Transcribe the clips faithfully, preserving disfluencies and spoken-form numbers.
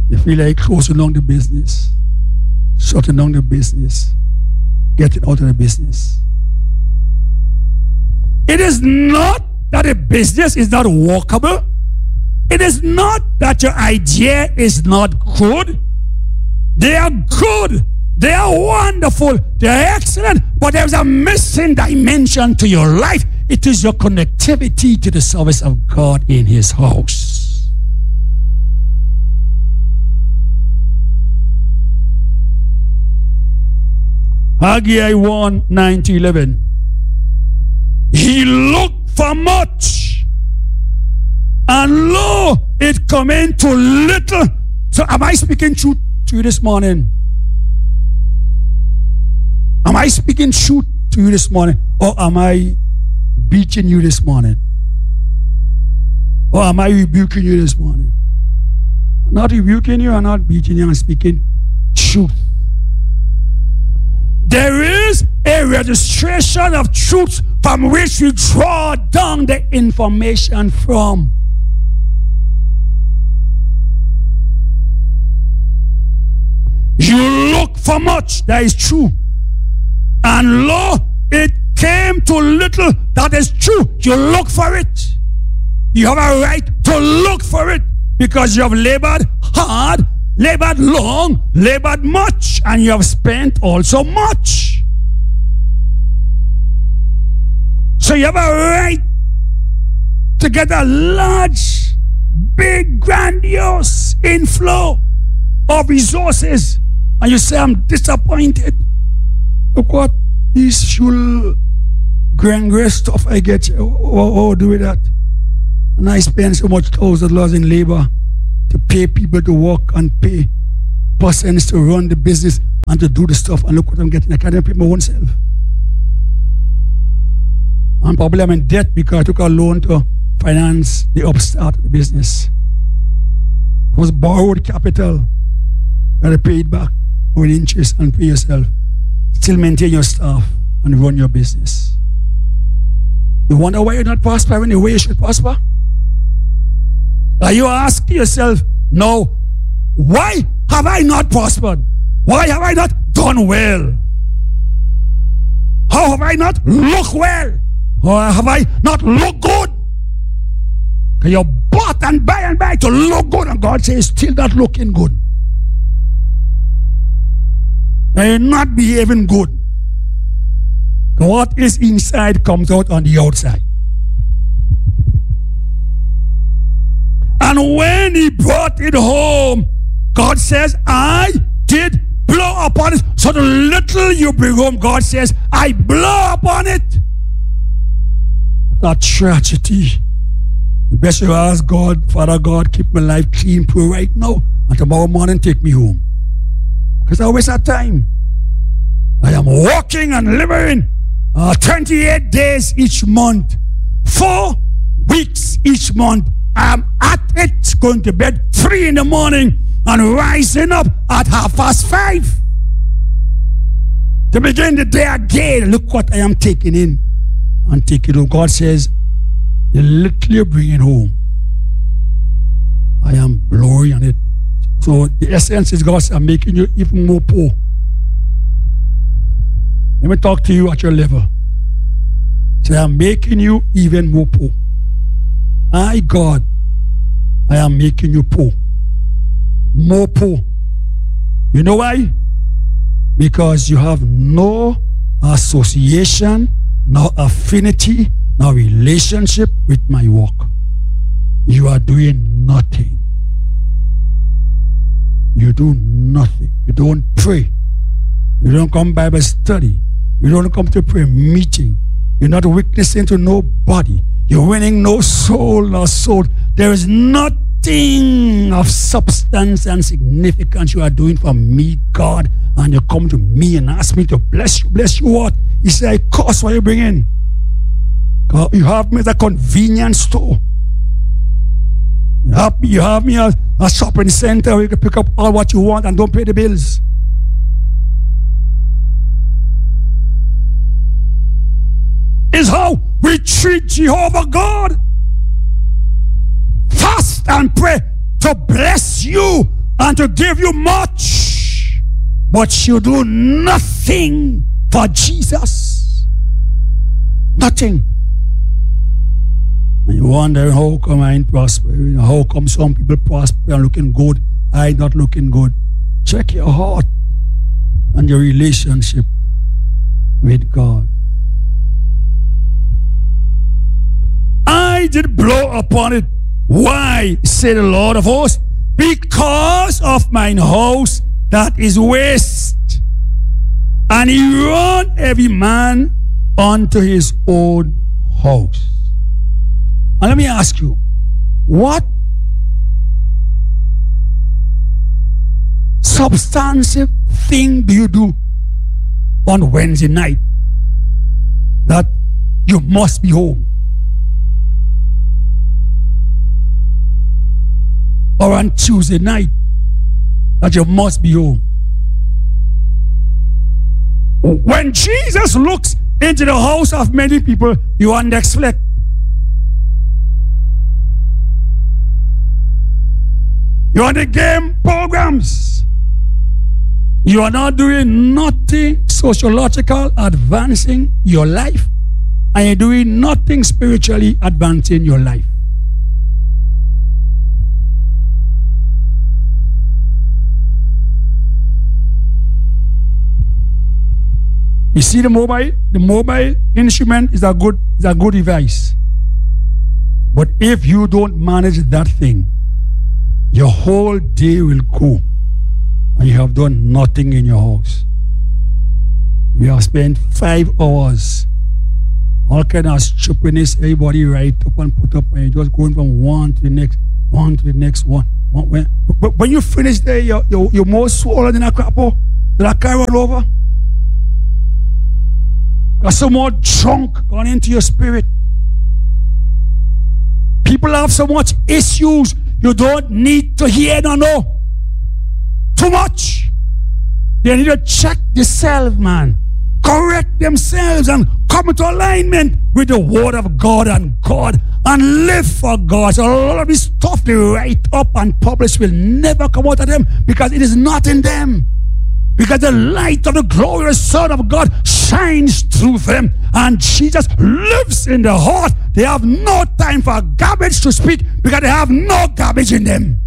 You feel like closing down the business, shutting down the business, getting out of the business. It is not that the business is not workable. It is not that your idea is not good. They are good. They are wonderful. They are excellent. But there's a missing dimension to your life. It is your connectivity to the service of God in His house. Haggai one, nine to eleven. He looked for much, and lo, it come into little. So am I speaking truth to you this morning? Am I speaking truth to you this morning? Or am I beating you this morning? Or am I rebuking you this morning? I'm not rebuking you, I'm not beating you, I'm speaking truth. There is a registration of truth from which we draw down the information from. You look for much, that is true. And lo, it came to little, that is true. You look for it. You have a right to look for it because you have labored hard, labored long, labored much, and you have spent also much. So you have a right to get a large, big, grandiose inflow of resources. And you say, I'm disappointed. Look what this shul grand stuff I get. How do with that? And I spend so much thousand dollars in labor to pay people to work and pay persons to run the business and to do the stuff. And look what I'm getting. I can't even pay my own self. And probably I'm in debt because I took a loan to finance the upstart of the business. It was borrowed capital. You got to pay it back with interest and pay yourself. Still maintain your staff and run your business. You wonder why you're not prospering the way you should prosper? Are you asking yourself, no, why have I not prospered? Why have I not done well? How have I not looked well? Or have I not looked good? Because you're bought and buy and buy to look good, and God says, still not looking good. And you're not behaving good. What is inside comes out on the outside. And when he brought it home, God says, I did blow upon it. So the little you bring home, God says, I blow upon it. That tragedy. You best you ask God, Father God, keep my life clean, pure right now. And tomorrow morning, take me home. Because I always have time. I am walking and living uh, twenty-eight days each month. Four weeks each month. I am at it, going to bed three in the morning and rising up at half past five. To begin the day again, look what I am taking in and taking home. God says, the little you're bringing home, I am blowing on it. So the essence is God says, I'm making you even more poor. Let me talk to you at your level. Say, I'm making you even more poor. I, God, I am making you poor. More poor. You know why? Because you have no association, no affinity, no relationship with my work. You are doing nothing. You do nothing. You don't pray. You don't come Bible study. You don't come to prayer meeting. You're not witnessing to nobody. You're winning no soul, no soul. There is nothing of substance and significance you are doing for me, God. And you come to me and ask me to bless you. Bless you what? He said, I cost what you bring in. God, you have me at a convenience store. You have me, you have me at a shopping center where you can pick up all what you want and don't pay the bills. Is how we treat Jehovah God. Fast and pray to bless you and to give you much, but you do nothing for Jesus. Nothing. And you wonder, how come I ain't prospering? How come some people prosper and looking good, I not looking good? Check your heart and your relationship with God. I did blow upon it. Why, say the Lord of hosts? Because of mine house that is waste. And he run every man unto his own house. And let me ask you, what substantive thing do you do on Wednesday night that you must be home? Or on Tuesday night that you must be home? When Jesus looks into the house of many people, you understand. You are the game programs. You are not doing nothing sociological advancing your life, and you're doing nothing spiritually advancing your life. You see the mobile? The mobile instrument is a good, is a good device. But if you don't manage that thing, your whole day will go and you have done nothing in your house. You have spent five hours, all kind of stupidness, everybody write up and put up, and you're just going from one to the next, one to the next one. one when, but when you finish there, you're, you're, you're more swollen than a crapo, than a car roll over. There's so much junk gone into your spirit. People have so much issues, you don't need to hear no no. Too much. They need to check themselves, man. Correct themselves and come into alignment with the word of God and God and live for God. So a lot of this stuff they write up and publish will never come out of them because it is not in them. Because the light of the glorious Son of God shines through them, and Jesus lives in the heart. They have no time for garbage to speak because they have no garbage in them.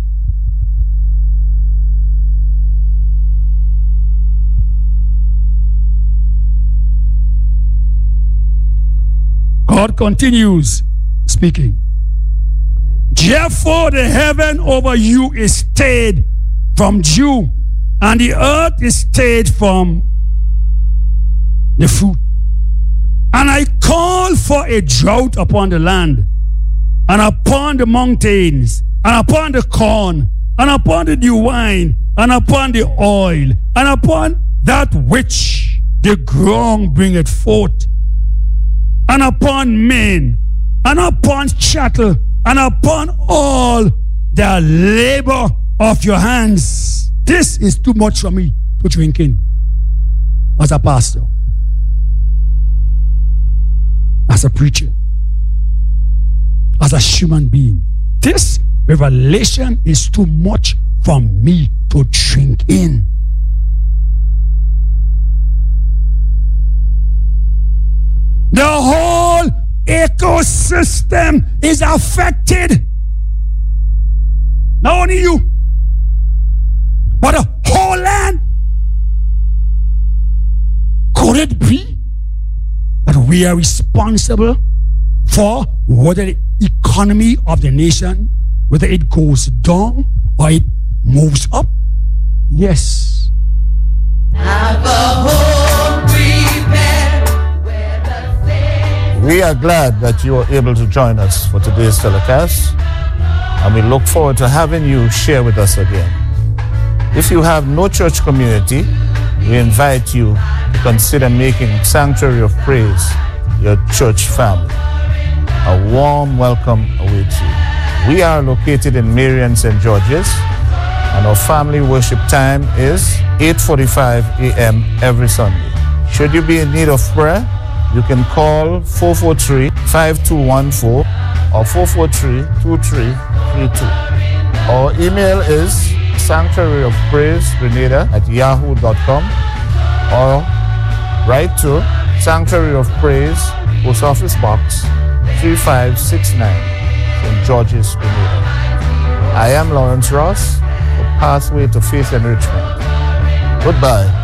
God continues speaking. Therefore the heaven over you is stayed from dew, and the earth is stayed from the fruit. And I call for a drought upon the land, and upon the mountains, and upon the corn, and upon the new wine, and upon the oil, and upon that which the ground bringeth forth, and upon men, and upon cattle, and upon all the labor of your hands. This is too much for me to drink in as a pastor, as a preacher, as a human being. This revelation is too much for me to drink in. The whole ecosystem is affected. Not only you, but the whole land. Could it be that we are responsible for whether the economy of the nation, whether it goes down or it moves up? Yes. Have a home prepared where the saints. We are glad that you are able to join us for today's telecast, and we look forward to having you share with us again. If you have no church community, we invite you to consider making Sanctuary of Praise your church family. A warm welcome awaits you. We are located in Marion, Saint George's, and our family worship time is eight forty-five a.m. every Sunday. Should you be in need of prayer, you can call four four three, five two one four or four four three, two three three two. Our email is Sanctuary of Praise Grenada at yahoo dot com or write to Sanctuary of Praise, Post Office Box three five six nine, Saint George's, Grenada. I am Lawrence Ross for Pathway to Faith Enrichment. Goodbye.